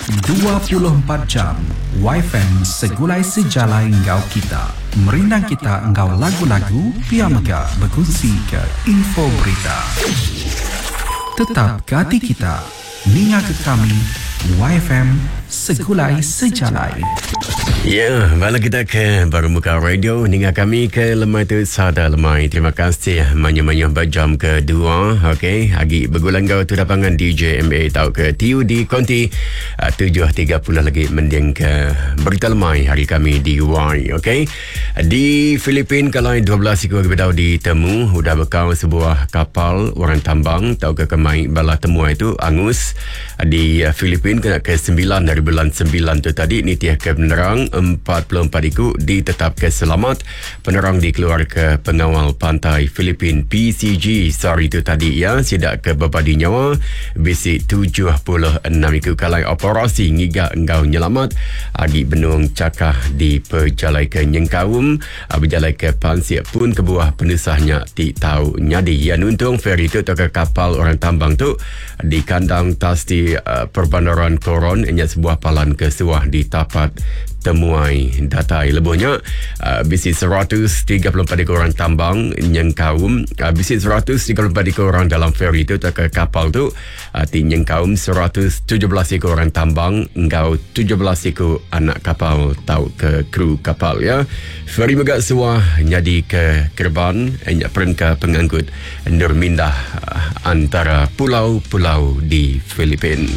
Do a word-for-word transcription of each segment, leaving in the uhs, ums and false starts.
dua puluh empat jam Y F M segulai sejalai engkau kita. Merindang kita engkau lagu-lagu, pia mega berkongsi ke info berita. Tetap ke hati kita, ninga ke kami, Y F M segulai sejalai. Ya, bala kita ke baru muka radio ninga kami ke lemai tu sada lemai. Terima kasih manya-manya berjam kedua. Okey, agi bergulang kau tu dapangan D J M A tau ke T U D Konti uh, tujuh tiga puluh lagi mending ke berita lemai hari kami di Y. Okey, di Filipin kalau dua belas ikut bedau ditemu sudah bekau sebuah kapal orang tambang tau ke kemai bala temua itu angus di uh, Filipin kena ke sembilan dari bulan sembilan tu tadi ni tiah ke penerang empat puluh empat iku ditetapkan selamat. Penerang dikeluar ke pengawal pantai Filipin P C G sorry itu tadi ya, sidak ke bebadi nyawa bisi tujuh puluh enam iku kalai operasi ngiga engkau nyelamat agi benung cakah di perjalai ke Nyengkaum berjalai ke Pansiak pun kebuah penusahnya ti tahu nyadi yang untung feri tu atau ke kapal orang tambang tu di kandang tasti uh, perbandaran Koron hanya sebuah palan ke suah di tapat temuai datai lebihnya uh, bisi seratus tiga puluh empat ekor orang tambang Nyengkaum uh, bisi seratus tiga puluh empat ekor orang dalam feri tu atau ke kapal tu uh, di Nyengkaum seratus tujuh belas ekor orang tambang engkau tujuh belas ekor anak kapal tau ke kru kapal ya. Feri megak suah nyadi ke Kerban hanya perengka pengangkut Nurmindah uh, antara pulau-pulau di Filipin.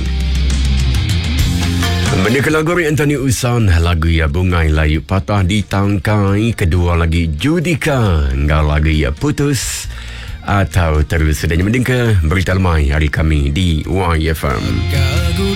Menikah lagu Anthony Usan, lagu ya bungai layu patah di tangkai, kedua lagi Judika, enggak lagi ya putus atau terus sedang mendingka berita lemai hari kami di Y F M.